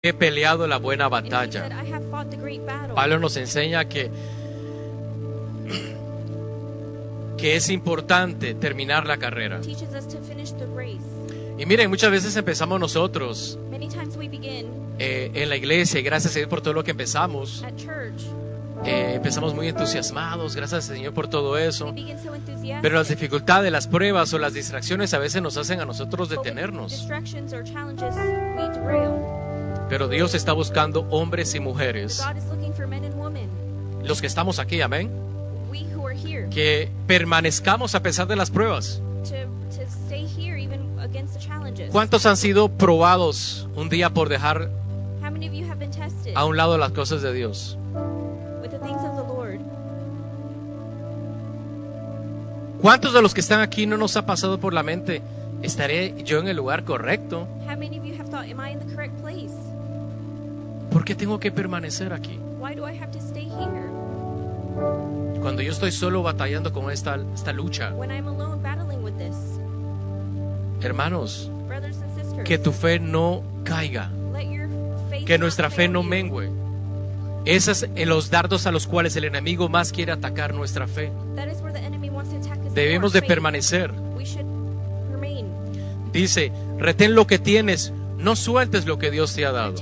he peleado la buena batalla. Pablo nos enseña que es importante terminar la carrera. Y miren, muchas veces empezamos nosotros en la iglesia, y gracias a Dios por todo lo que empezamos. Empezamos muy entusiasmados, gracias al Señor por todo eso. Pero las dificultades, las pruebas o las distracciones a veces nos hacen a nosotros detenernos. Pero Dios está buscando hombres y mujeres, los que estamos aquí, amén, que permanezcamos a pesar de las pruebas. ¿Cuántos han sido probados un día por dejar a un lado las cosas de Dios? ¿Cuántos de los que están aquí no nos ha pasado por la mente, estaré yo en el lugar correcto? ¿Por qué tengo que permanecer aquí? Cuando yo estoy solo batallando con esta lucha. Hermanos, que tu fe no caiga, que nuestra fe no mengue. Esos son los dardos a los cuales el enemigo más quiere atacar nuestra fe. Debemos de permanecer. Dice, retén lo que tienes, no sueltes lo que Dios te ha dado.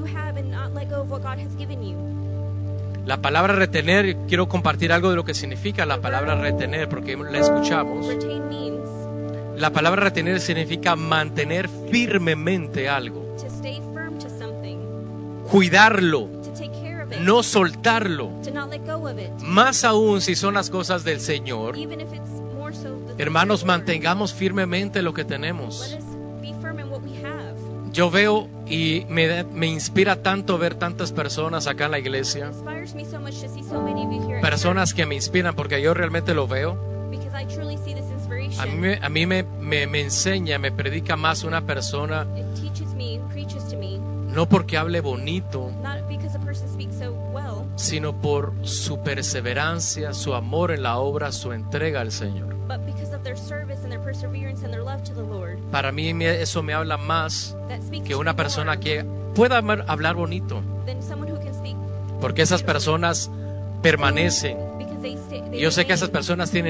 La palabra retener, quiero compartir algo de lo que significa la palabra retener, porque la escuchamos. La palabra retener significa mantener firmemente algo, cuidarlo, no soltarlo. Más aún si son las cosas del Señor. Hermanos, mantengamos firmemente lo que tenemos. Yo veo y me inspira tanto ver tantas personas acá en la iglesia. Personas que me inspiran porque yo realmente lo veo. A mí me enseña, me predica más una persona, no porque hable bonito, sino por su perseverancia, su amor en la obra, su entrega al Señor. Para mí eso me habla más que una persona que pueda hablar bonito, porque esas personas permanecen. Yo sé que esas personas tienen